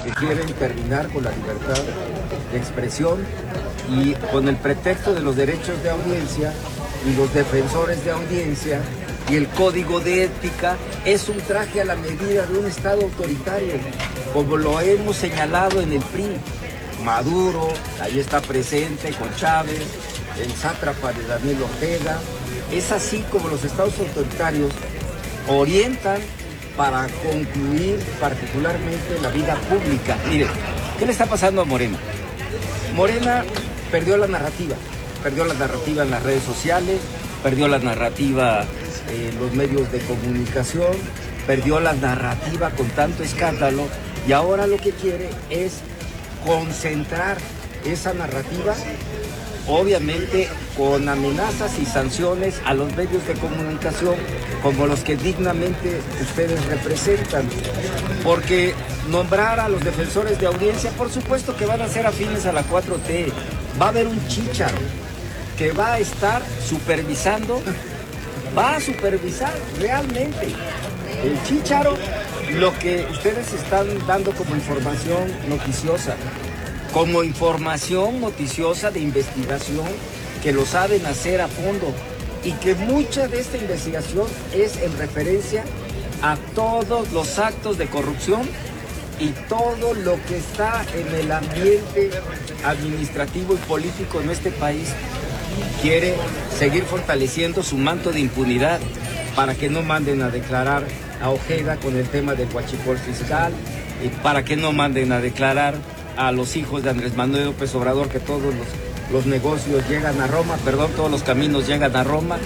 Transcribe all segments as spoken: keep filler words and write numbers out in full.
que quieren terminar con la libertad de expresión y con el pretexto de los derechos de audiencia y los defensores de audiencia y el código de ética es un traje a la medida de un Estado autoritario, como lo hemos señalado en el P R I. Maduro, ahí está presente con Chávez, el sátrapa de Daniel Ortega. Es así como los estados autoritarios orientan para concluir particularmente la vida pública. Miren, ¿qué le está pasando a Morena? Morena perdió la narrativa, perdió la narrativa en las redes sociales, perdió la narrativa en los medios de comunicación, perdió la narrativa con tanto escándalo y ahora lo que quiere es concentrar esa narrativa, obviamente con amenazas y sanciones a los medios de comunicación como los que dignamente ustedes representan, porque nombrar a los defensores de audiencia, por supuesto que van a ser afines a la cuatro T, va a haber un chícharo que va a estar supervisando, va a supervisar realmente el chícharo lo que ustedes están dando como información noticiosa, como información noticiosa de investigación que lo saben hacer a fondo y que mucha de esta investigación es en referencia a todos los actos de corrupción y todo lo que está en el ambiente administrativo y político en este país. Quiere seguir fortaleciendo su manto de impunidad para que no manden a declarar a Ojeda con el tema del huachicol fiscal, y para que no manden a declarar a los hijos de Andrés Manuel López Obrador, que todos los, los negocios llegan a Roma, perdón, todos los caminos llegan a Roma.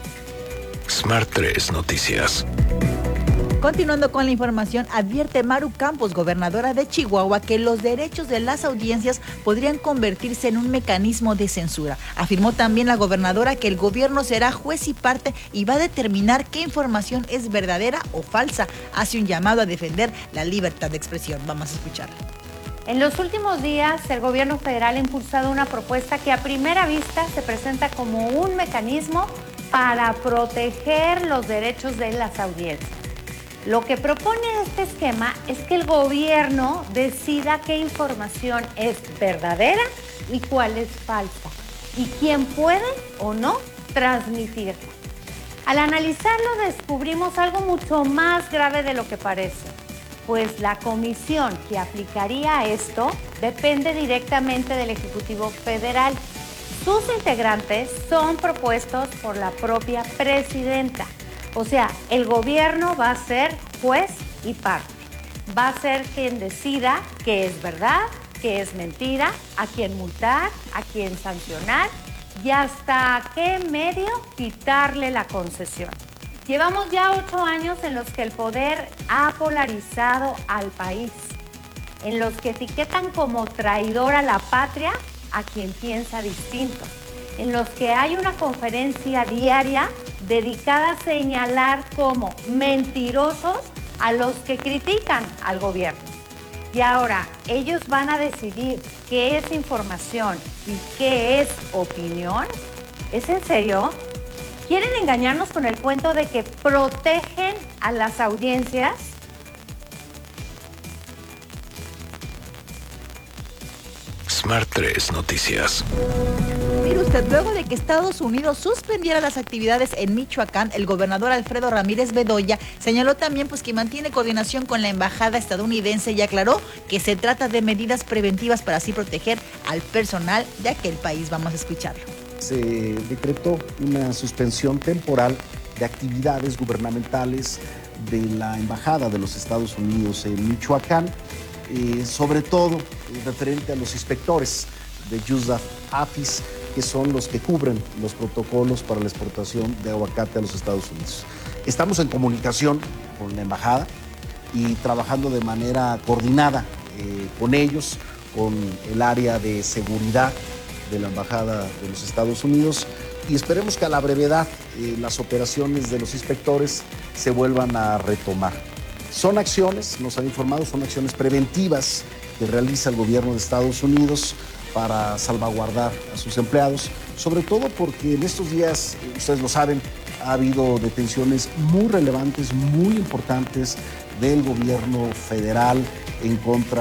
Smart tres Noticias. Continuando con la información, advierte Maru Campos, gobernadora de Chihuahua, que los derechos de las audiencias podrían convertirse en un mecanismo de censura. Afirmó también la gobernadora que el gobierno será juez y parte y va a determinar qué información es verdadera o falsa. Hace un llamado a defender la libertad de expresión. Vamos a escucharla. En los últimos días, el gobierno federal ha impulsado una propuesta que a primera vista se presenta como un mecanismo para proteger los derechos de las audiencias. Lo que propone este esquema es que el gobierno decida qué información es verdadera y cuál es falsa, y quién puede o no transmitirla. Al analizarlo descubrimos algo mucho más grave de lo que parece, pues la comisión que aplicaría esto depende directamente del Ejecutivo Federal. Sus integrantes son propuestos por la propia presidenta. O sea, el gobierno va a ser juez y parte. Va a ser quien decida qué es verdad, qué es mentira, a quién multar, a quién sancionar y hasta qué medio quitarle la concesión. Llevamos ya ocho años en los que el poder ha polarizado al país, en los que etiquetan como traidor a la patria a quien piensa distinto, en los que hay una conferencia diaria dedicada a señalar como mentirosos a los que critican al gobierno. Y ahora, ellos van a decidir qué es información y qué es opinión. ¿Es en serio? ¿Quieren engañarnos con el cuento de que protegen a las audiencias? Smart tres Noticias. Mire usted, luego de que Estados Unidos suspendiera las actividades en Michoacán, el gobernador Alfredo Ramírez Bedoya señaló también pues, que mantiene coordinación con la embajada estadounidense y aclaró que se trata de medidas preventivas para así proteger al personal de aquel país. Vamos a escucharlo. Se decretó una suspensión temporal de actividades gubernamentales de la embajada de los Estados Unidos en Michoacán, eh, sobre todo eh, referente a los inspectores de Yusdaf Afis, que son los que cubren los protocolos para la exportación de aguacate a los Estados Unidos. Estamos en comunicación con la embajada y trabajando de manera coordinada eh, con ellos, con el área de seguridad de la embajada de los Estados Unidos, y esperemos que a la brevedad eh, las operaciones de los inspectores se vuelvan a retomar. Son acciones, nos han informado, son acciones preventivas que realiza el gobierno de Estados Unidos para salvaguardar a sus empleados, sobre todo porque en estos días, ustedes lo saben, ha habido detenciones muy relevantes, muy importantes del gobierno federal en contra